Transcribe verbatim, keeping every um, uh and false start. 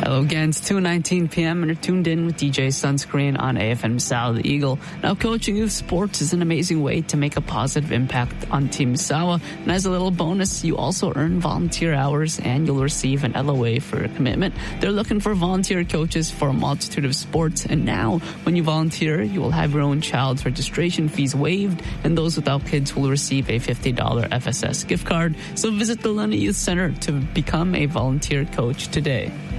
Hello again, it's two nineteen p.m. and you're tuned in with D J Sunscreen on A F M Sawa the Eagle. Now, coaching youth sports is an amazing way to make a positive impact on Team Sawa. And as a little bonus, you also earn volunteer hours and you'll receive an L O A for your commitment. They're looking for volunteer coaches for a multitude of sports. And now, when you volunteer, you will have your own child's registration fees waived, and those without kids will receive a fifty dollars F S S gift card. So visit the Luna Youth Center to become a volunteer coach today.